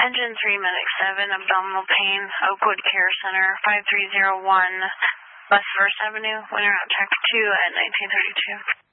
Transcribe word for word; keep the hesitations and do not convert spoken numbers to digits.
Engine three, Medic seven, abdominal pain, Oakwood Care Center, five three zero one West First Avenue, Winter out Track two at nineteen thirty-two.